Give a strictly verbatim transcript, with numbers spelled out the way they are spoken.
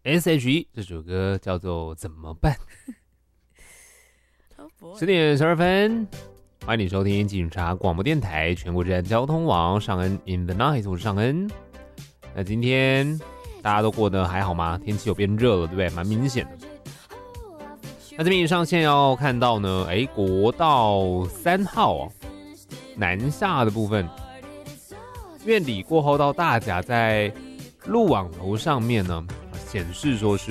S H E 这首歌叫做《怎么办》。十点十二分，欢迎你收听警察广播电台全国治安交通网上恩 In the Night， 我是上恩。那今天大家都过得还好吗？天气有变热了，对不对？蛮明显的。那这边以上线要看到呢，哎，国道三号哦，南下的部分，院里过后到大甲，在路网楼上面呢，显示说是